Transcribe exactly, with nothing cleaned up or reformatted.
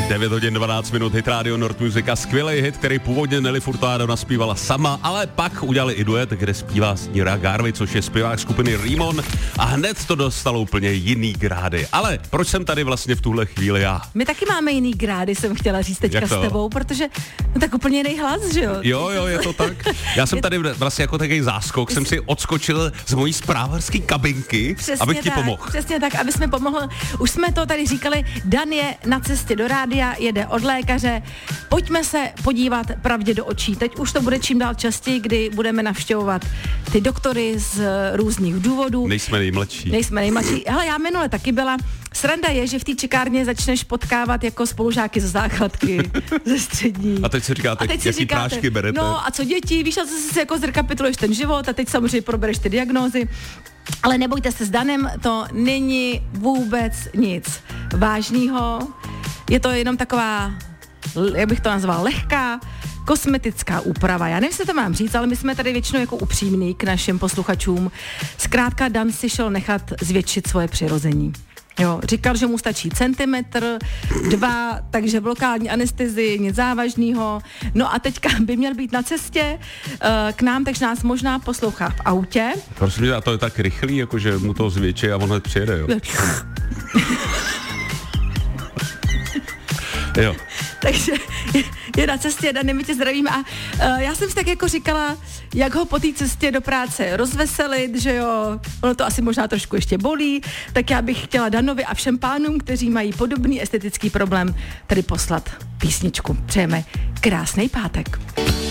devět hodin dvanáct minut, hit Radio Nord Music a skvělý hit, který původně Nelly Furtado naspívala sama, ale pak udělali i duet, kde zpívá Nira Garvey, což je zpěvák skupiny Rímon, a hned to dostalo úplně jiný grády. Ale proč jsem tady vlastně v tuhle chvíli já? My taky máme jiný grády, jsem chtěla říct teďka s tebou, protože no tak úplně jiný hlas, že jo? Jo, jo, je to tak. Já jsem tady vlastně jako takový záskok, jsem si odskočil z mojí zprávarské kabinky, přesně abych ti tak, pomohl. Přesně tak, abys mi pomohl. Už jsme to tady říkali, Dan je na cestě do rádia, jede od lékaře. Pojďme se podívat pravdě do očí. Teď už to bude čím dál častěji, kdy budeme navštěvovat ty doktory z různých důvodů. Nejsme nejmladší. Nejsme nejmladší. Hele, já minule taky byla. Sranda je, že v té čekárně začneš potkávat jako spolužáky ze základky, ze střední. A teď si říkáte, teď si jaký říkáte, prášky berete? No a co děti, víš, a zase si jako zrekapituluješ ten život a teď samozřejmě probereš ty diagnózy. Ale nebojte se, s Danem to není vůbec nic vážného. Je to jenom taková, jak bych to nazvala, lehká kosmetická úprava. Já nevím, jestli to mám říct, ale my jsme tady většinou jako upřímní k našim posluchačům. Zkrátka Dan si šel nechat zvětšit svoje přirození. Jo, říkal, že mu stačí centimetr, dva, takže v lokální anestezii, nic závažného. No a teďka by měl být na cestě uh, k nám, takže nás možná poslouchá v autě. Prosím tě, a to je tak rychlý, jakože mu to zvětší a on hned přijede, jo? Jo. Takže je, je na cestě, Dany, my tě zdravíme a uh, já jsem si tak jako říkala, jak ho po té cestě do práce rozveselit, že jo, ono to asi možná trošku ještě bolí, tak já bych chtěla Danovi a všem pánům, kteří mají podobný estetický problém, tady poslat písničku. Přejeme krásný pátek.